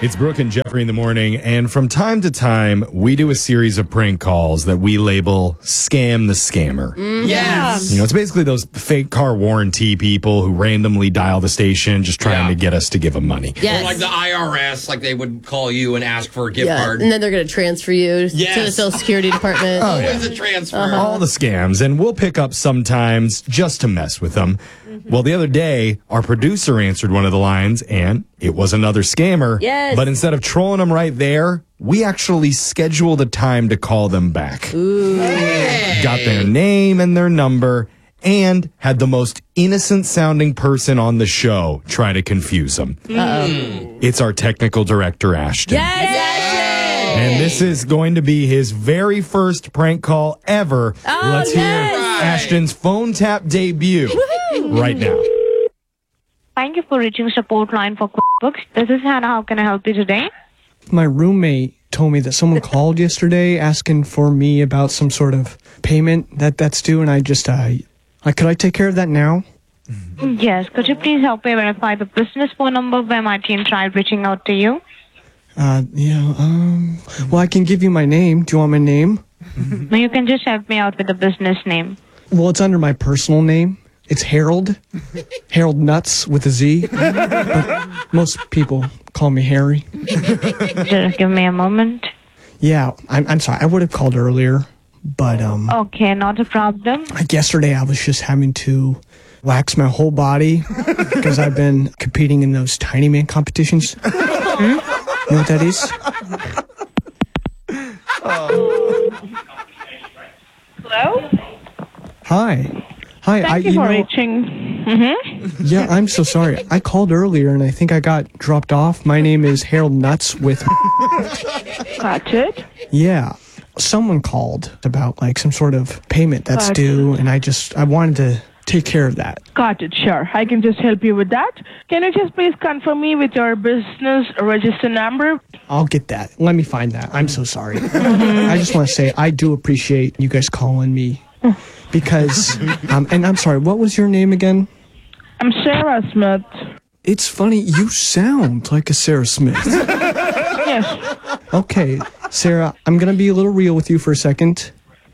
It's Brooke and Jeffrey in the morning, and from time to time, we do a series of prank calls that we label Scam the Scammer. Yes! You know, it's basically those fake car warranty people who randomly dial the station just trying to get us to give them money. Yes. Or like the IRS, like they would call you and ask for a gift card. And then they're going to transfer you to the Social Security Department. Always a transfer. All the scams, and we'll pick up sometimes just to mess with them. Well, the other day, our producer answered one of the lines, and it was another scammer. Yes. But instead of trolling them right there, we actually scheduled a time to call them back. Ooh. Got their name and their number, and had the most innocent-sounding person on the show try to confuse them. It's our technical director, Ashton. Yes! And this is going to be his very first prank call ever. Let's hear Ashton's phone tap debut right now. Thank you for reaching support line for QuickBooks. This is Hannah. How can I help you today? My roommate told me that someone called yesterday asking for me about some sort of payment that's due, and I just, could I take care of that now? Yes. Could you please help me verify the business phone number where my team tried reaching out to you? Well, I can give you my name. Do you want my name? No, you can just help me out with the business name. Well, it's under my personal name. It's Harold. Harold Nuts with a Z. But most people call me Harry. Just give me a moment. Yeah, I'm sorry. I would have called earlier, but Okay, not a problem. like yesterday I was just having to wax my whole body because I've been competing in those Tiny Man competitions. You know what that is? Hello? Hi. Thank you for reaching. Yeah, I'm so sorry. I called earlier and I think I got dropped off. My name is Harold Nuts with... Got it. Yeah. Someone called about like some sort of payment that's due, and I wanted to take care of that. Got it, sure. I can just help you with that. Can you just please confirm me with your business register number? I'll get that. Let me find that. I'm so sorry. I just want to say I do appreciate you guys calling me because, and I'm sorry, what was your name again? I'm Sarah Smith. It's funny, you sound like a Sarah Smith. Yes. Okay, Sarah, I'm going to be a little real with you for a second.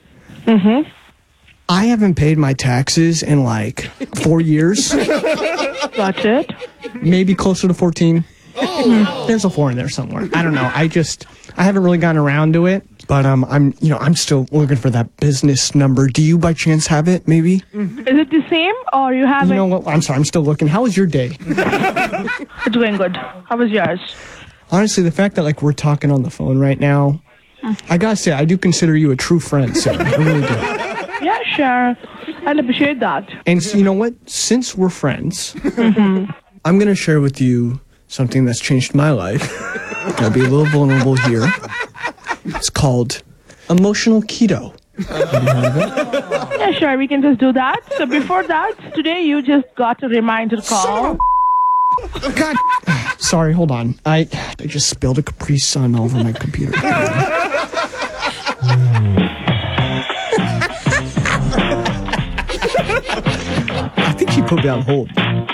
I haven't paid my taxes in like 4 years. Got it. Maybe closer to 14. There's a 4 in there somewhere. I don't know. I haven't really gotten around to it, but I'm still looking for that business number. Do you by chance have it, maybe? Is it the same or you have You know what? I'm sorry. I'm still looking. How was your day? It's going good. How was yours? Honestly, the fact that like we're talking on the phone right now, I gotta say, I do consider you a true friend, Sarah. I really do. Yeah, sure. I'd appreciate that. And so, you know what? Since we're friends, I'm going to share with you something that's changed my life. I'll be a little vulnerable here. It's called emotional keto. Have you heard of it? Yeah, sure. We can just do that. So before that, today you just got a reminder call. God. Sorry, hold on. I just spilled a Capri Sun all over my computer. I think she put me on hold.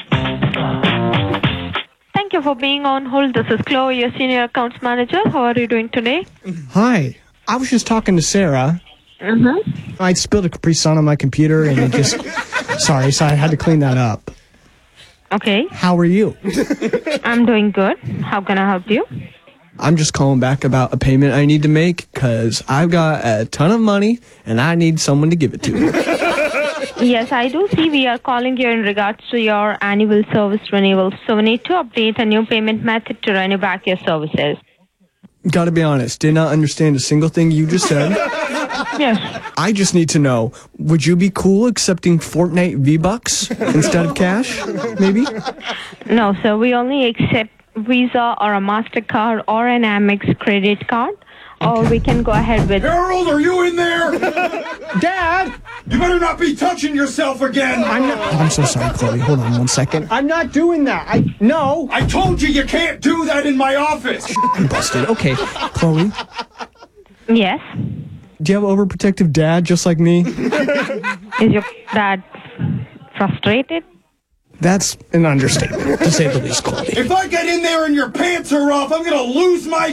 Thank you for being on hold. This is Chloe, your senior accounts manager. How are you doing today? Hi. I was just talking to Sarah. I spilled a Capri Sun on my computer and it just... Sorry, so I had to clean that up. Okay. How are you? I'm doing good. How can I help you? I'm just calling back about a payment I need to make because I've got a ton of money and I need someone to give it to. Yes, I do see we are calling you in regards to your annual service renewal. So we need to update a new payment method to renew back your services. Gotta be honest, did not understand a single thing you just said. Yes. I just need to know, would you be cool accepting Fortnite V-Bucks instead of cash, maybe? No, sir, we only accept Visa or a MasterCard or an Amex credit card. Or we can go ahead with... Harold, are you in there? Dad! You better not be touching yourself again. I'm so sorry, Chloe. Hold on 1 second. I'm not doing that. No. I told you can't do that in my office. I'm busted. Okay, Chloe, Yes? do you have an overprotective dad just like me? Is your dad frustrated? That's an understatement, to say the least, Colby. If I get in there and your pants are off, I'm going to lose my